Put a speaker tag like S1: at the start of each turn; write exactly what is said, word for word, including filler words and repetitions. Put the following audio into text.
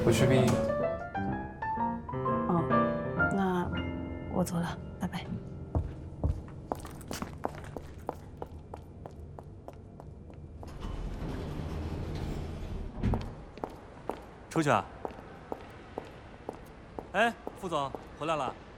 S1: 我去殡仪。
S2: 哦，那我走了，拜拜。
S3: 出去啊？哎，副总回来了。